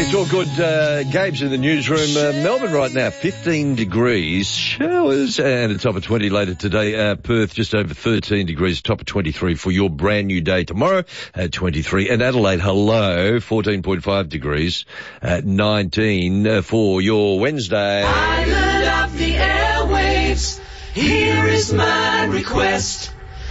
It's all good. Gabe's in the newsroom. Melbourne right now, 15 degrees, showers, and a top of 20 later today. Perth just over 13 degrees, top of 23 for your brand new day tomorrow at 23. And Adelaide, hello, 14.5 degrees at 19 for your Wednesday. Island of the airwaves, here is my request.